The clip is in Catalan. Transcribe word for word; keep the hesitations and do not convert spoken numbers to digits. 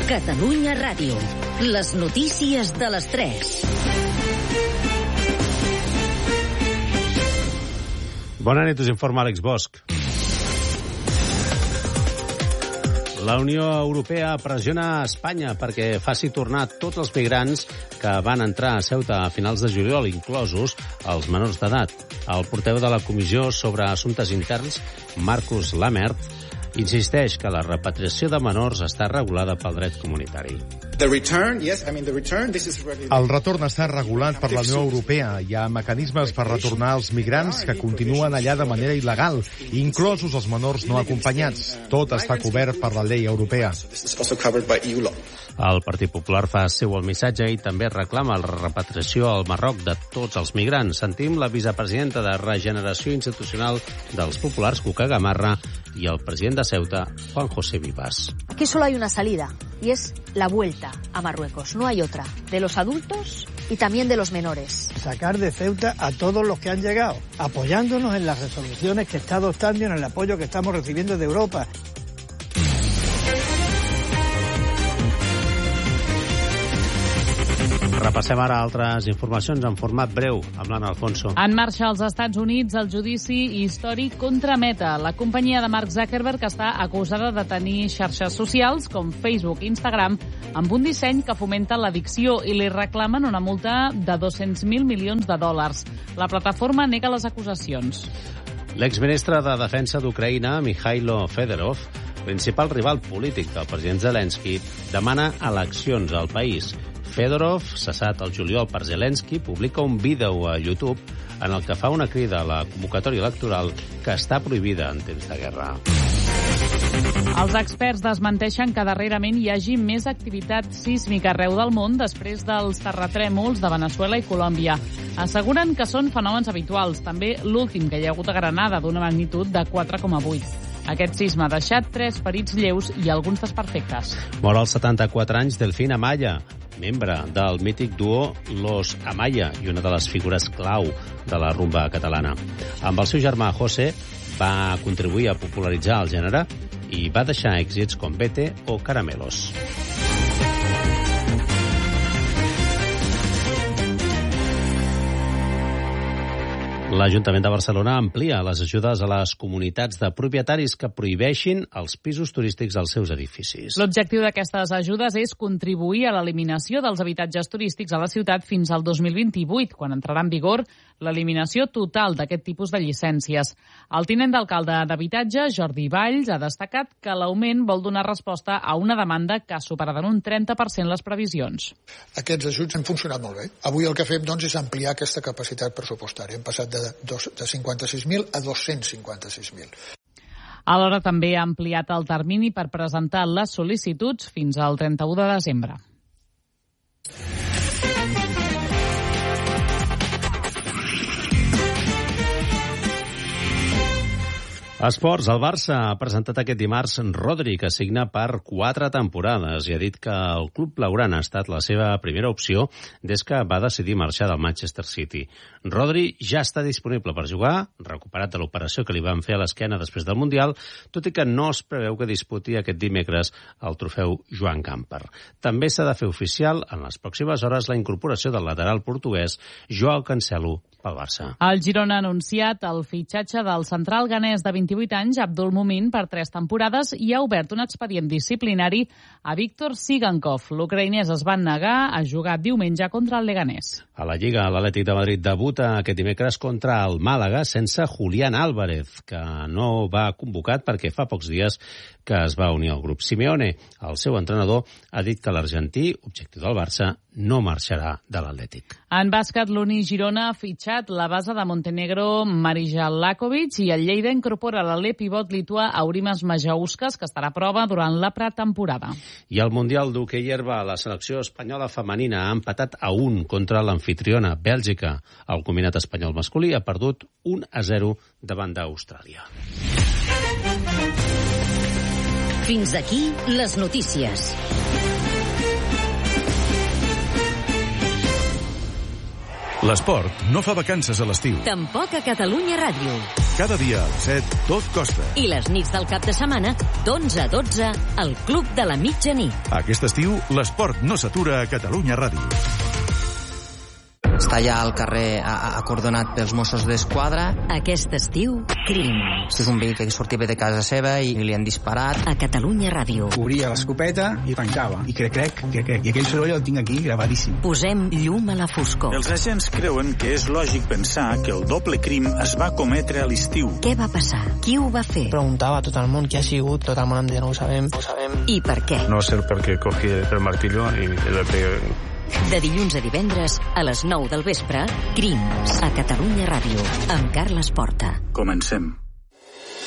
Catalunya Ràdio. Les notícies de les tres. Bona nit, us informa Àlex Bosch. La Unió Europea pressiona Espanya perquè faci tornar tots els migrants que van entrar a Ceuta a finals de juliol, inclosos els menors d'edat. El portaveu de la Comissió sobre Assumptes Interns, Markus Lammert, insisteix que la repatriació de menors està regulada pel dret comunitari. El retorn està regulat per la Unió Europea. Hi ha mecanismes per retornar els migrants que continuen allà de manera il·legal, inclosos els menors no acompanyats. Tot està cobert per la llei europea. El Partit Popular fa seu el missatge i també reclama la repatriació al Marroc de tots els migrants. Sentim la vicepresidenta de Regeneració Institucional dels Populars, Cuca Gamarra, i el president de Ceuta, Juan José Vivas. Aquí solo hay una salida, y es la vuelta a Marruecos. No hay otra. De los adultos y también de los menores. Sacar de Ceuta a todos los que han llegado, apoyándonos en las resoluciones que está adoptando y en el apoyo que estamos recibiendo de Europa. Repassem ara altres informacions en format breu, amb l'Anna Alfonso. En marxa als Estats Units el judici històric contra Meta, la companyia de Mark Zuckerberg que està acusada de tenir xarxes socials com Facebook i Instagram amb un disseny que fomenta l'addicció i li reclamen una multa de dos-cents mil milions de dòlars. La plataforma nega les acusacions. L'exministre de Defensa d'Ucraïna, Mikhailo Fedorov, principal rival polític del president Zelensky, demana eleccions al país. Fedorov, cessat el juliol per Zelensky, publica un vídeo a YouTube en el que fa una crida a la convocatòria electoral que està prohibida en temps de guerra. Els experts desmenteixen que darrerament hi hagi més activitat sísmica arreu del món després dels terratrèmols de Veneçuela i Colòmbia. Asseguren que són fenòmens habituals, també l'últim que hi ha hagut a Granada d'una magnitud de quatre coma vuit. Aquest sisme ha deixat tres ferits lleus i alguns desperfectes. Mor als setanta-quatre anys Delfín Amaya, membre del mític duo Los Amaya i una de les figures clau de la rumba catalana. Amb el seu germà José va contribuir a popularitzar el gènere i va deixar èxits com Vete o Caramelos. L'Ajuntament de Barcelona amplia les ajudes a les comunitats de propietaris que prohibeixin els pisos turístics als seus edificis. L'objectiu d'aquestes ajudes és contribuir a l'eliminació dels habitatges turístics a la ciutat fins al dos mil vint-i-vuit, quan entrarà en vigor l'eliminació total d'aquest tipus de llicències. El tinent d'alcalde d'Habitatge, Jordi Valls, ha destacat que l'augment vol donar resposta a una demanda que ha superat en un trenta per cent les previsions. Aquests ajuts han funcionat molt bé. Avui el que fem doncs, és ampliar aquesta capacitat pressupostària. Hem passat de, de cinquanta-sis mil a dos-cents cinquanta-sis mil. Alhora també ha ampliat el termini per presentar les sol·licituds fins al trenta-u de desembre. Esports, el Barça ha presentat aquest dimarts Rodri, que signa per quatre temporades, i ha dit que el club blaugrana ha estat la seva primera opció des que va decidir marxar del Manchester City. Rodri ja està disponible per jugar, recuperat de l'operació que li van fer a l'esquena després del Mundial, tot i que no es preveu que disputi aquest dimecres el trofeu Joan Gamper. També s'ha de fer oficial en les pròximes hores la incorporació del lateral portuguès Joao Cancelo pel Barça. El Girona ha anunciat el fitxatge del central ganès de vint-i-vuit anys, Abdul Mumin, per tres temporades i ha obert un expedient disciplinari a Víctor Sigankov. L'ucraïnès es va negar a jugar diumenge contra el Leganés. A la Lliga, l'Atlètic de Madrid debuta aquest dimecres contra el Màlaga sense Julián Álvarez, que no va convocat perquè fa pocs dies que es va unir al grup. Simeone, el seu entrenador, ha dit que l'argentí, objectiu del Barça, no marxarà de l'Atlètic. En bàsquet, l'Uni Girona ha fitxat la base de Montenegro Marija Lakovic i el Lleida incorpora l'alè pivot lituà Aurimas Majauskas, que estarà a prova durant la pretemporada. I al Mundial d'hoquei herba, la selecció espanyola femenina ha empatat a un contra l'amfitriona Bèlgica. El combinat espanyol masculí ha perdut un a zero davant d'Austràlia. Fins aquí les notícies. L'esport no fa vacances a l'estiu. Tampoc a Catalunya Ràdio. Cada dia al set, tot costa. I les nits del cap de setmana, d'onze a dotze, al Club de la Mitjanit. Aquest estiu, l'esport no s'atura a Catalunya Ràdio. Està allà al carrer acordonat pels Mossos d'Esquadra. Aquest estiu, crims. És un veí que sortia de casa seva i li han disparat. A Catalunya Ràdio. Obria l'escopeta i tancava. I crec, crec, crec, crec. I aquell soroll el tinc aquí gravadíssim. Posem llum a la foscor. Els agents creuen que és lògic pensar que el doble crim es va cometre a l'estiu. Què va passar? Qui ho va fer? Preguntava a tot el món qui ha sigut, tot el món em deia no ho sabem, no ho sabem. I per què? No sé per què cogí el martillo i le pegué. De dilluns a divendres, a les nou del vespre, Crims, a Catalunya Ràdio, amb Carles Porta. Comencem.